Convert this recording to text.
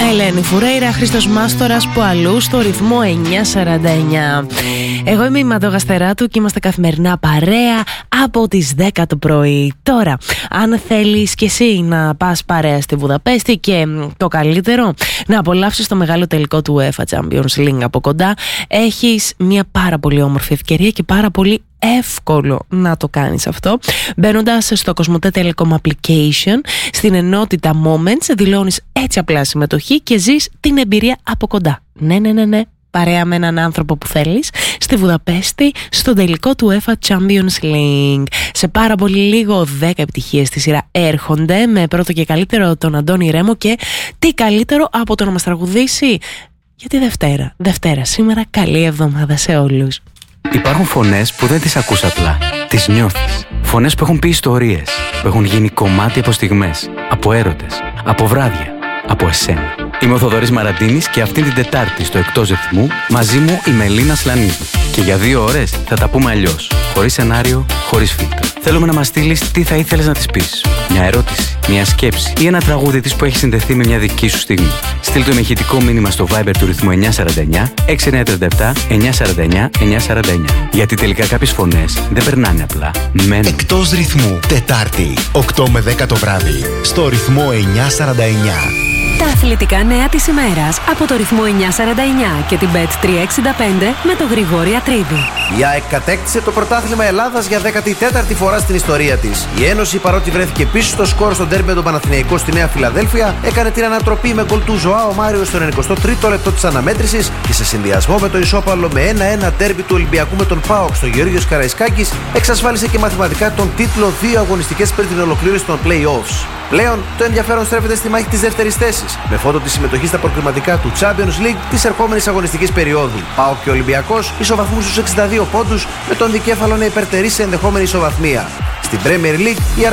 Ελένη Φουρέιρα, Χρήστος Μάστορας, που αλλού στο ρυθμό 949. Εγώ είμαι η Μαντώ Γαστεράτου και είμαστε καθημερινά παρέα από τις 10 το πρωί. Τώρα, αν θέλεις και εσύ να πας παρέα στη Βουδαπέστη και το καλύτερο, να απολαύσεις το μεγάλο τελικό του UEFA Champions League από κοντά, έχεις μια πάρα πολύ όμορφη ευκαιρία και πάρα πολύ εύκολο να το κάνεις αυτό. Μπαίνοντας στο Κοσμοτέ Telecom Application, στην ενότητα Moments, δηλώνεις έτσι απλά συμμετοχή και ζεις την εμπειρία από κοντά. Ναι. Παρέα με έναν άνθρωπο που θέλεις στη Βουδαπέστη, στον τελικό του UEFA Champions League. Σε πάρα πολύ λίγο 10 επιτυχίες στη σειρά έρχονται, με πρώτο και καλύτερο τον Αντώνη Ρέμο, και τι καλύτερο από το να μας τραγουδήσει για τη Δευτέρα σήμερα. Καλή εβδομάδα σε όλους. Υπάρχουν φωνές που δεν τις ακούς απλά, τις νιώθεις. Φωνές που έχουν πει ιστορίες, που έχουν γίνει κομμάτι από στιγμές, από έρωτες, από βράδια, από εσένα. Είμαι ο Θοδωρής Μαραντίνης και αυτήν την Τετάρτη στο Εκτός Ρυθμού μαζί μου η Μελίνα Σλανίδου. Και για 2 ώρες θα τα πούμε αλλιώς, χωρίς σενάριο, χωρίς φίλτρο. Θέλουμε να μας στείλεις τι θα ήθελες να της πεις. Μια ερώτηση, μια σκέψη ή ένα τραγούδι της που έχει συνδεθεί με μια δική σου στιγμή. Στείλ το με ηχητικό μήνυμα στο Viber του ρυθμού 949 6937 949 949. Γιατί τελικά κάποιες φωνές δεν περνάνε απλά. Μένουν. Εκτός Ρυθμού, Τετάρτη, 8 με 10 το βράδυ, στο ρυθμό 949. Τα αθλητικά νέα της ημέρας από το ρυθμό 949 και την Bet365 με τον Γρηγόρη Ατρίδη. Η ΑΕΚ κατέκτησε το πρωτάθλημα Ελλάδας για 14η φορά στην ιστορία της. Η Ένωση, παρότι βρέθηκε πίσω στο σκορ στον ντέρμπι με τον Παναθηναϊκό στη Νέα Φιλαδέλφια, έκανε την ανατροπή με γκολ του Ζωάο Μάριο στο 93ο λεπτό της αναμέτρησης και σε συνδυασμό με το ισόπαλο με 1-1 ντέρμπι του Ολυμπιακού με τον ΠΑΟΚ στο Γεώργιος Καραϊσκάκης, εξασφάλισε και μαθηματικά τον τίτλο 2 αγωνιστικές πριν την ολοκλήρωση των play-offs. Πλέον το ενδιαφέρον στρέφεται στη μάχη της δεύτερης θέσης, με φόντο τη συμμετοχή στα προκριματικά του Champions League της ερχόμενης αγωνιστικής περίοδου. ΠΑΟΚ και Ολυμπιακός ισοβαθμούν στους 62 πόντους, με τον δικέφαλο να υπερτερεί σε ενδεχόμενη ισοβαθμία. Στην Premier League, η